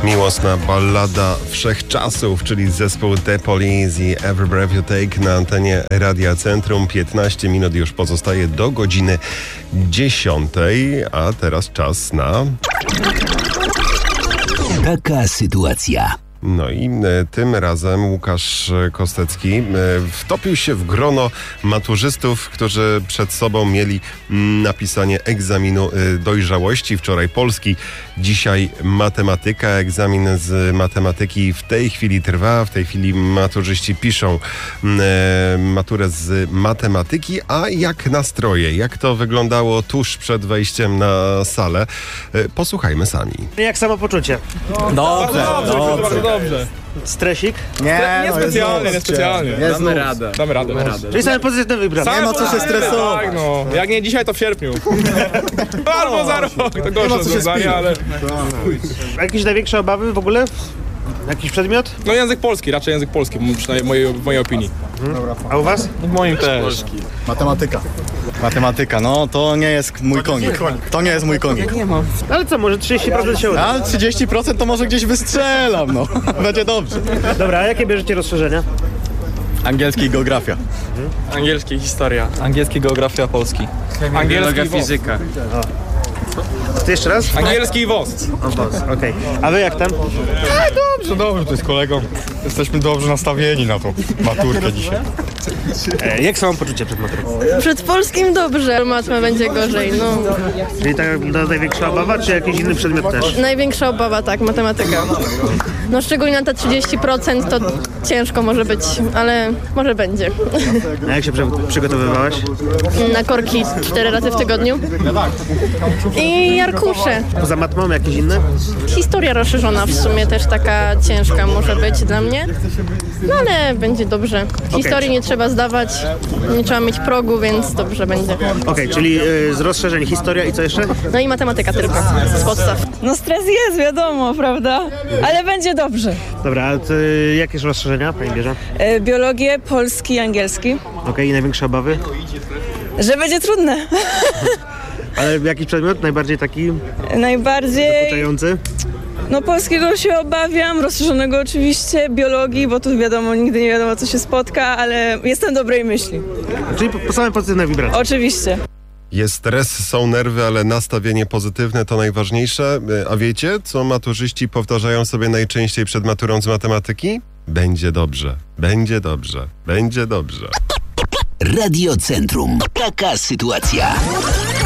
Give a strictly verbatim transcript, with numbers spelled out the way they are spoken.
Miłosna ballada wszechczasów, czyli zespół The Police i Every Breath You Take na antenie Radia Centrum. piętnaście minut już pozostaje do godziny dziesiątej, a teraz czas na... Taka sytuacja. No i e, tym razem Łukasz Kostecki e, wtopił się w grono maturzystów, którzy przed sobą mieli m, napisanie egzaminu e, dojrzałości. Wczoraj polski, dzisiaj matematyka. Egzamin z matematyki w tej chwili trwa. W tej chwili maturzyści piszą m, e, maturę z matematyki. A jak nastroje? Jak to wyglądało tuż przed wejściem na salę? E, posłuchajmy sami. Jak samopoczucie? Dobrze, dobrze. Dobrze. Stresik? Nie, nie no specjalnie, nie specjalnie. Damy radę. Damy radę. Damy radę. Czyli same pozytywne wybrane. Nie ma co się stresować. Tak, no. Jak nie dzisiaj, to w sierpniu. Albo za rok. To gorsze rozwiązanie, ale... A jakieś największe obawy w ogóle? Jakiś przedmiot? No język polski, raczej język polski, przynajmniej w mojej, w mojej opinii. A u was? W moim też. Matematyka. Matematyka, no to nie jest mój konik. To nie jest mój konik. Ale co, może trzydzieści procent się uda? Ale trzydzieści procent to może gdzieś wystrzelam, no. Będzie dobrze. Dobra, a jakie bierzecie rozszerzenia? Angielski i geografia. Angielski, historia. Angielski, geografia, polski. Angielski i fizyka. Ty jeszcze raz? Angielski i W O S. O, boss, okej. A wy jak tam? Dobrze, dobrze, to jest kolegą. Jesteśmy dobrze nastawieni na tą maturkę dzisiaj. E, jak samopoczucie przed maturą? Przed polskim dobrze, matma będzie gorzej, no. Czyli ta ta największa obawa, czy jakiś inny przedmiot też? Największa obawa, tak, matematyka. No szczególnie na te trzydzieści procent to ciężko może być, ale może będzie. A jak się przy, przygotowywałaś? Na korki cztery razy w tygodniu. I arkusze. Poza matmą jakieś inne? Historia rozszerzona w sumie też taka ciężka może być dla mnie. No ale będzie dobrze. Historii nie trzeba zdawać, nie trzeba mieć progu, więc dobrze będzie. Okej, czyli y, z rozszerzeń historia i co jeszcze? No i matematyka tylko, z podstaw. No stres jest, wiadomo, prawda? Ale będzie dobrze. Dobra, a ty, jakie rozszerzenia pani bierze? E, biologię, polski i angielski. Okej, i największe obawy? Że będzie trudne. Ale jakiś przedmiot najbardziej taki Najbardziej, dokuczający? no polskiego się obawiam, rozszerzonego oczywiście, biologii, bo tu wiadomo, nigdy nie wiadomo co się spotka, ale jestem dobrej myśli. Czyli po, po same pozytywne wibracje. Oczywiście. Jest stres, są nerwy, ale nastawienie pozytywne to najważniejsze. A wiecie, co maturzyści powtarzają sobie najczęściej przed maturą z matematyki? Będzie dobrze, będzie dobrze, będzie dobrze. Radio Centrum. Taka sytuacja.